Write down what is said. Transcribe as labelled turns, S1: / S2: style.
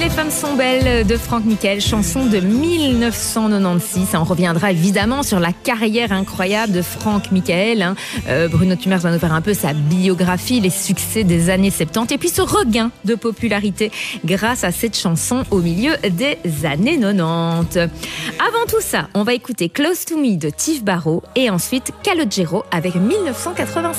S1: Les femmes sont belles de Franck Michael, chanson de 1996. On reviendra évidemment sur la carrière incroyable de Franck Michael. Bruno Tumers va nous faire un peu sa biographie, les succès des années 70 et puis ce regain de popularité grâce à cette chanson au milieu des années 90. Avant tout ça, on va écouter Close to Me de Tiff Barrow et ensuite Calogero avec 1985.